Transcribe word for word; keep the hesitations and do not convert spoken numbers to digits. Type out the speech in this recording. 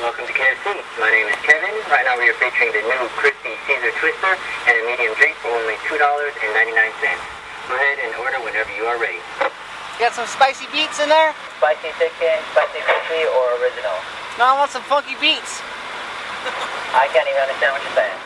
Welcome to K F C. My name is Kevin. Right now we are featuring the new Crispy Caesar Twister and a medium drink for only two dollars and ninety-nine cents. Go ahead and order whenever you are ready. Got some spicy beets in there? Spicy chicken, spicy crispy, or original? No, I want some funky beets. I can't even understand what you're saying.